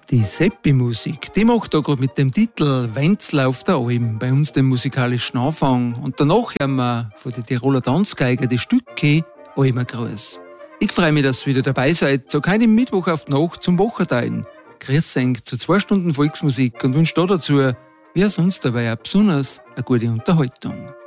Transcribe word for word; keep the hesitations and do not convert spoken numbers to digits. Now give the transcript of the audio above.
Die Seppi-Musik, die macht da gerade mit dem Titel «Wenzl auf der Alm» bei uns den musikalischen Anfang. Und danach hören wir von den Tiroler Tanzgeiger die Stücke «Almer Gruß». Ich freue mich, dass ihr wieder dabei seid, so kein Mittwoch auf die Nacht zum Wochenteilen. Grüß euch zu zwei Stunden Volksmusik und wünsche da dazu, wie sonst dabei auch besonders, eine gute Unterhaltung.